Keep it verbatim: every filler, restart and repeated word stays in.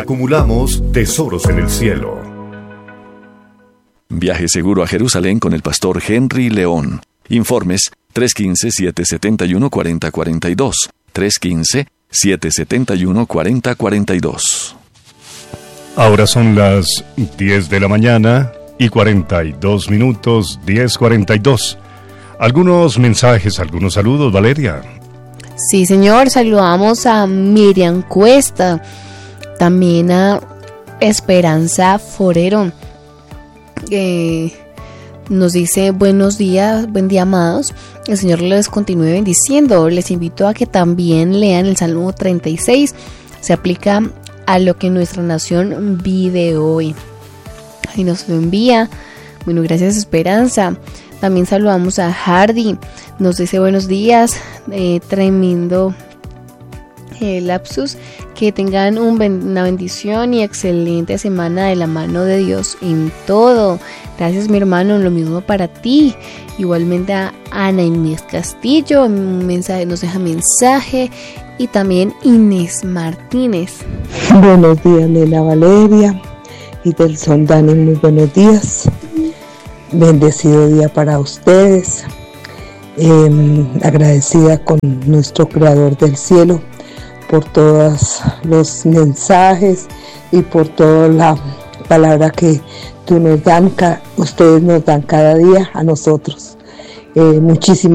Acumulamos tesoros en el cielo. Viaje seguro a Jerusalén con el pastor Henry León. Informes tres uno cinco, siete siete uno, cuatro cero cuatro dos. tres uno cinco, siete siete uno, cuatro cero cuatro dos. Ahora son las diez de la mañana y cuarenta y dos minutos, diez cuarenta y dos. Algunos mensajes, algunos saludos, Valeria. Sí, señor, saludamos a Miriam Cuesta, también a Esperanza Forero. Eh, nos dice buenos días, buen día, amados. El Señor les continúe bendiciendo. Les invito a que también lean el Salmo treinta y seis. Se aplica a lo que nuestra nación vive hoy. Ahí nos lo envía. Bueno, gracias, Esperanza. También saludamos a Hardy. Nos dice buenos días. Eh, tremendo eh, lapsus. Que tengan un ben- una bendición y excelente semana de la mano de Dios en todo. Gracias, mi hermano. Lo mismo para ti. Igualmente a Ana Inés Castillo. Un mensaje, nos deja mensaje. Y también Inés Martínez. Buenos días, Nena Valeria y del Son Dani, muy buenos días. Bendecido día para ustedes. Eh, agradecida con nuestro Creador del cielo por todos los mensajes y por toda la palabra que tú nos dan, ustedes nos dan cada día a nosotros. Eh, muchísimas